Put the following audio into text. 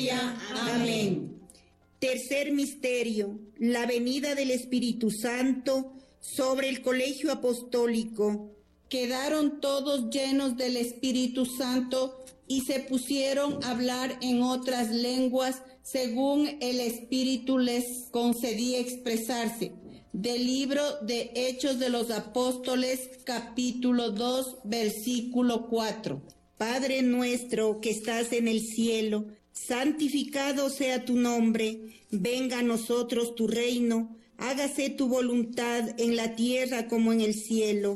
gloria. Amén. Tercer misterio, la venida del Espíritu Santo sobre el colegio apostólico. Quedaron todos llenos del Espíritu Santo y se pusieron a hablar en otras lenguas según el Espíritu les concedía expresarse. Del libro de Hechos de los Apóstoles, capítulo 2, versículo 4. Padre nuestro que estás en el cielo, santificado sea tu nombre, venga a nosotros tu reino, hágase tu voluntad en la tierra como en el cielo.